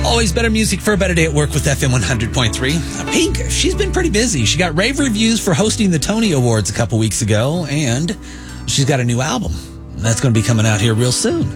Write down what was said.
Always better music for a better day at work with FM 100.3. Pink, she's been pretty busy. She got rave reviews for hosting the Tony Awards a couple weeks ago, and she's got a new album. That's going to be coming out here real soon.